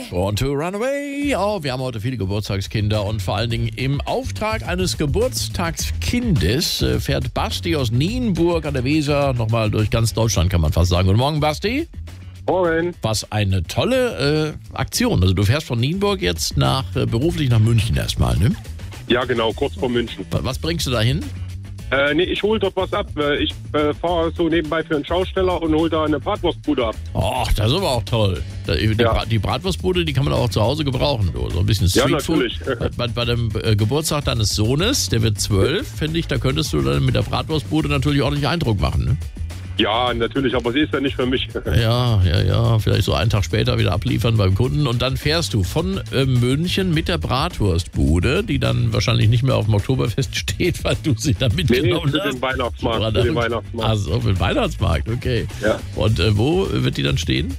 Born to Run Away. Oh, wir haben heute viele Geburtstagskinder und vor allen Dingen im Auftrag eines Geburtstagskindes fährt Basti aus Nienburg an der Weser nochmal durch ganz Deutschland, kann man fast sagen. Guten Morgen, Basti. Morgen. Was eine tolle Aktion. Also du fährst von Nienburg jetzt beruflich nach München erstmal, ne? Ja, genau, kurz vor München. Was bringst du da hin? Ich hole dort was ab. Ich fahre so nebenbei für einen Schausteller und hole da eine Bratwurstbude ab. Och, das ist aber auch toll. Die Bratwurstbude, die kann man auch zu Hause gebrauchen. So ein bisschen Streetfood. Ja, natürlich. Bei dem Geburtstag deines Sohnes, der wird 12, finde ich, da könntest du dann mit der Bratwurstbude natürlich ordentlich Eindruck machen, ne? Ja, natürlich, aber sie ist ja nicht für mich. Ja, vielleicht so einen Tag später wieder abliefern beim Kunden und dann fährst du von München mit der Bratwurstbude, die dann wahrscheinlich nicht mehr auf dem Oktoberfest steht, weil du sie da mitgenommen hast. Für den Weihnachtsmarkt. Also für den Weihnachtsmarkt, okay. Ja. Und wo wird die dann stehen?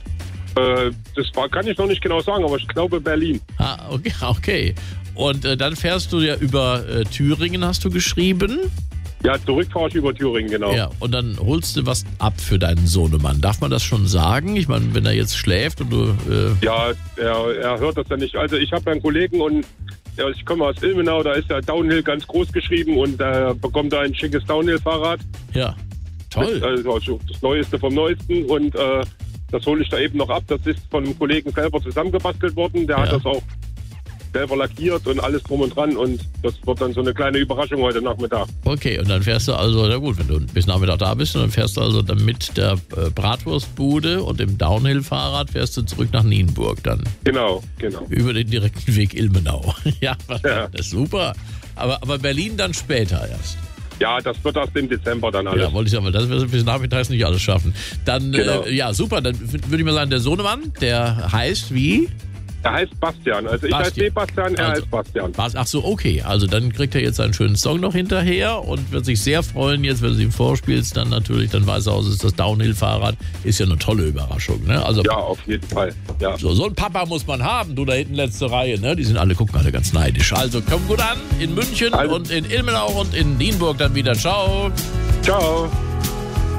Kann ich noch nicht genau sagen, aber ich glaube Berlin. Okay. Und dann fährst du ja über Thüringen, hast du geschrieben? Ja, zurück fahre ich über Thüringen, genau. Ja, und dann holst du was ab für deinen Sohnemann. Darf man das schon sagen? Ich meine, wenn er jetzt schläft und du... Ja, er hört das ja nicht. Also ich habe einen Kollegen und ich komme aus Ilmenau, da ist ja Downhill ganz groß geschrieben und bekommt da ein schickes Downhill-Fahrrad. Ja, toll. Also das Neueste vom Neuesten und das hole ich da eben noch ab. Das ist von einem Kollegen selber zusammengebastelt worden. Der hat das auch selber lackiert und alles drum und dran und das wird dann so eine kleine Überraschung heute Nachmittag. Okay, und dann fährst du also, na gut, wenn du bis Nachmittag da bist, und dann fährst du also dann mit der Bratwurstbude und dem Downhill-Fahrrad fährst du zurück nach Nienburg dann. Genau. Über den direkten Weg Ilmenau. Ja, das ist super. Aber Berlin dann später erst. Ja, das wird erst im Dezember dann alles. Ja, wollte ich sagen, weil das wird bis nachmittags nicht alles schaffen. Dann, super, dann würde ich mal sagen, der Sohnemann, der heißt wie? Er heißt Bastian. Also ich heiße Sebastian, er heißt Bastian. Ach so, okay. Also dann kriegt er jetzt einen schönen Song noch hinterher und wird sich sehr freuen jetzt, wenn du ihm vorspielst. Dann natürlich, dann weiß er aus, es ist das Downhill-Fahrrad. Ist ja eine tolle Überraschung, ne? Also, ja, auf jeden Fall. Ja. So einen Papa muss man haben, du da hinten letzte Reihe, ne? Die gucken alle ganz neidisch. Also komm gut an in München und in Ilmenau und in Nienburg dann wieder. Ciao. Ciao.